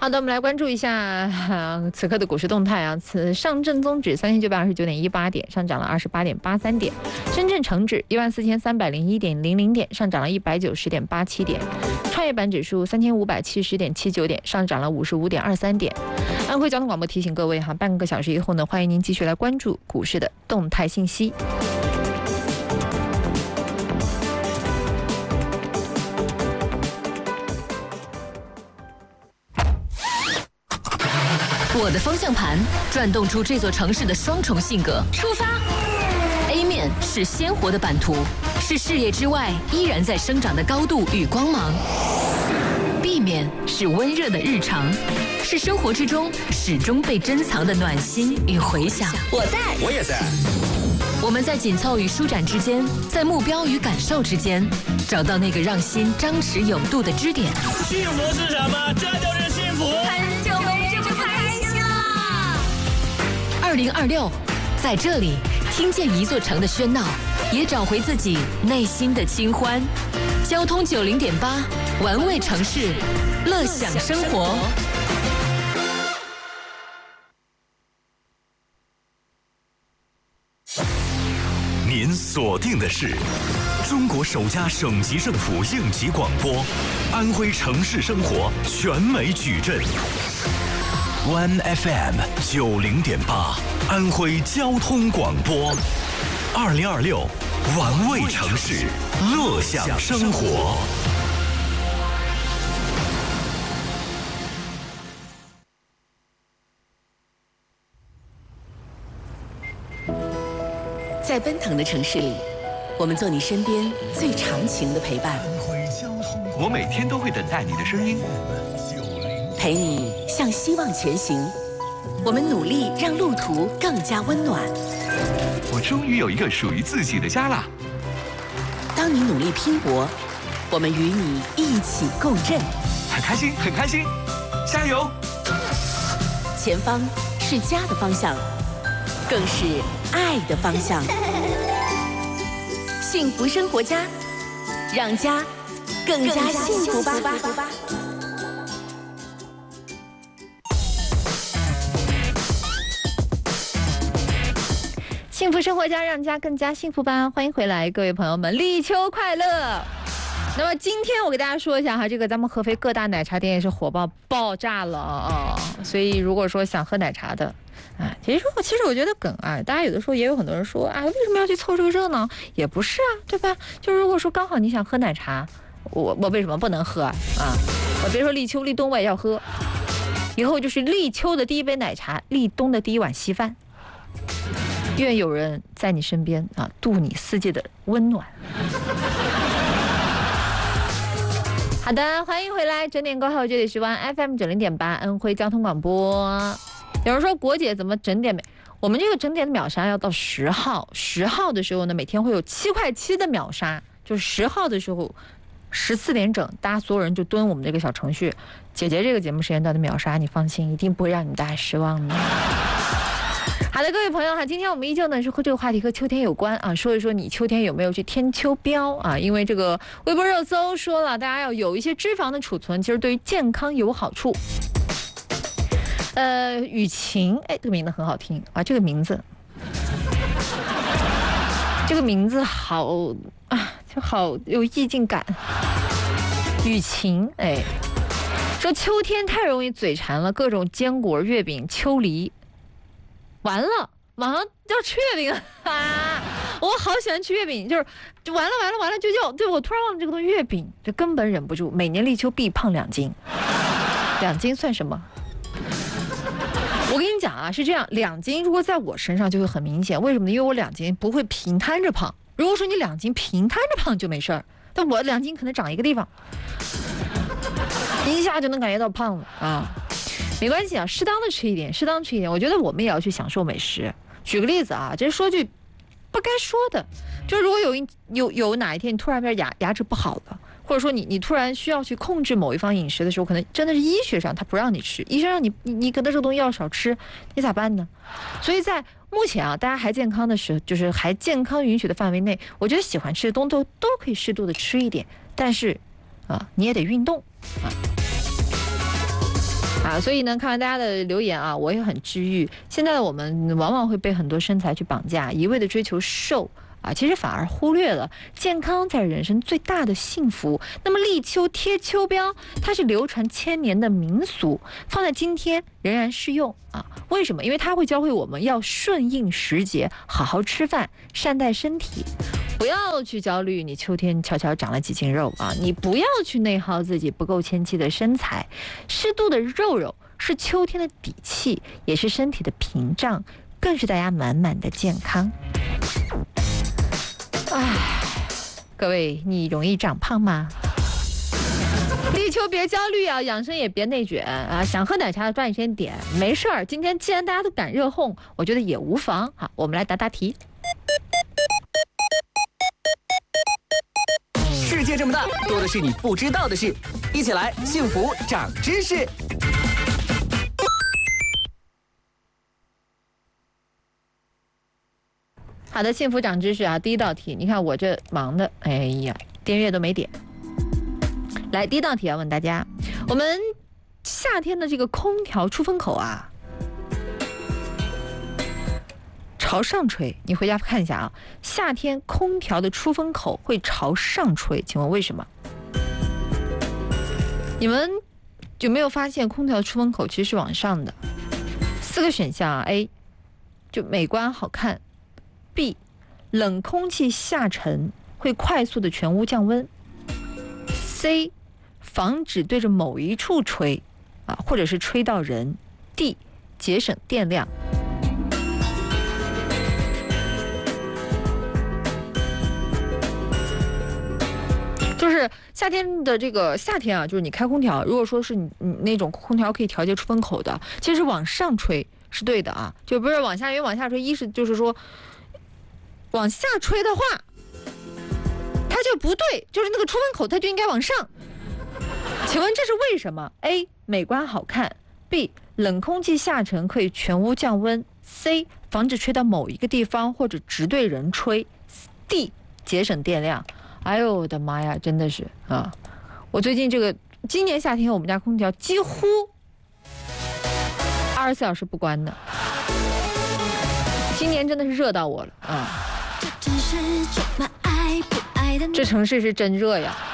好的，我们来关注一下此刻的股市动态啊。上证综指3929.18点，上涨了28.83点；深圳成指14301.00点，上涨了190.87点；创业板指数3570.79点，上涨了55.23点。安徽交通广播提醒各位哈，半个小时以后呢，欢迎您继续来关注股市的动态信息。 我的方向盘转动出这座城市的双重性格。出发 A 面是鲜活的版图，是视野之外依然在生长的高度与光芒。B 面是温热的日常，是生活之中始终被珍藏的暖心与回响。 我在， 我也在。 我们在紧凑与舒展之间，在目标与感受之间，找到那个让心张弛有度的支点。 幸福是什么？这就是幸福。 很久没这么开心了。 2026，在这里听见一座城的喧闹，也找回自己内心的清欢。交通90.8，玩味城市，乐享生活。 您锁定的是中国首家省级政府应急广播，安徽城市生活全美矩阵。One FM 90.8，安徽交通广播。2026，玩味城市，乐享生活。 在奔腾的城市里，我们做你身边最长情的陪伴。 我每天都会等待你的声音， 陪你向希望前行。我们努力让路途更加温暖。 我终于有一个属于自己的家啦！ 当你努力拼搏，我们与你一起共振。 很开心，很开心，加油！ 前方是家的方向，更是爱的方向。幸福生活家，让家更加幸福吧。 幸福生活家，让家更加幸福吧！欢迎回来，各位朋友们，立秋快乐！那么今天我给大家说一下哈，这个咱们合肥各大奶茶店也是火爆炸了啊！所以如果说想喝奶茶的，其实我觉得梗啊，大家有的时候也有很多人说啊，为什么要去凑这个热闹？也不是啊，对吧？就是如果说刚好你想喝奶茶，我为什么不能喝啊？我别说立秋立冬我也要喝，以后就是立秋的第一杯奶茶，立冬的第一碗稀饭。愿有人在你身边啊，度你四季的温暖。好的，欢迎回来，整点过后这里是One FM 90.8安徽交通广播。有人说国姐怎么整点没？我们这个整点的秒杀要到10号，10号的时候呢，每天会有7.7块的秒杀，就是10号的时候14点整，大家所有人就蹲我们这个小程序，姐姐这个节目时间段的秒杀，你放心，一定不会让你们大家失望的。好的，各位朋友哈，今天我们依旧呢是和这个话题和秋天有关啊，说一说你秋天有没有去添秋膘啊？因为这个微博热搜说了，大家要有一些脂肪的储存，其实对于健康有好处。雨晴，这个名字很好听啊，这个名字好啊，就好有意境感。雨晴，说秋天太容易嘴馋了，各种坚果、月饼、秋梨。完了，马上要吃月饼啊！我好喜欢吃月饼，就完了，就要对我突然忘了这个东西，月饼就根本忍不住，每年立秋必胖2斤，2斤算什么？我跟你讲啊，是这样，2斤如果在我身上就会很明显，为什么呢？因为我2斤不会平摊着胖，如果说你2斤平摊着胖就没事儿，但我2斤可能长一个地方，一下就能感觉到胖了啊。没关系啊，适当的吃一点。我觉得我们也要去享受美食。举个例子啊，这说句不该说的，就是如果有哪一天你突然间牙齿不好了，或者说你突然需要去控制某一方饮食的时候，可能真的是医学上他不让你吃，医生让你可能这个东西要少吃，你咋办呢？所以在目前啊，大家还健康的时候，就是还健康允许的范围内，我觉得喜欢吃的东西都可以适度的吃一点，但是你也得运动啊，所以呢，看完大家的留言啊，我也很治愈。现在的我们往往会被很多身材去绑架，一味的追求瘦啊，其实反而忽略了健康才是人生最大的幸福。那么立秋贴秋膘，它是流传千年的民俗，放在今天仍然适用啊。为什么？因为它会教会我们要顺应时节，好好吃饭，善待身体。不要去焦虑你秋天悄悄长了几斤肉啊！你不要去内耗自己不够纤气的身材，适度的肉是秋天的底气，也是身体的屏障，更是大家满满的健康。唉，各位，你容易长胖吗？立秋别焦虑啊，养生也别内卷啊，想喝奶茶抓紧时间点，没事儿。今天既然大家都敢热烘，我觉得也无妨。好，我们来答答题。 世界这么大，多的是你不知道的事，一起来幸福长知识。 好的，幸福长知识啊！第一道题，你看我这忙的，哎呀，点阅都没点。来，第一道题要问大家，我们夏天的这个空调出风口啊，朝上吹，你回家看一下啊。夏天空调的出风口会朝上吹，请问为什么？你们有没有发现空调的出风口其实是往上的？4个选项啊 ：A 就美观好看 ；B 冷空气下沉会快速的全屋降温 ；C 防止对着某一处吹啊，或者是吹到人 ；D 节省电量。就是夏天的这个夏天啊，就是你开空调，如果说是你那种空调可以调节出风口的，其实往上吹是对的啊，就不是往下，因为往下吹，一是就是说往下吹的话，它就不对，就是那个出风口它就应该往上。请问这是为什么 ？A 美观好看 ，B 冷空气下沉可以全屋降温 ，C 防止吹到某一个地方或者直对人吹 ，D 节省电量。哎呦我的妈呀，真的是啊！我最近今年夏天我们家空调几乎24小时不关的，今年真的是热到我了啊！这城市是真热呀。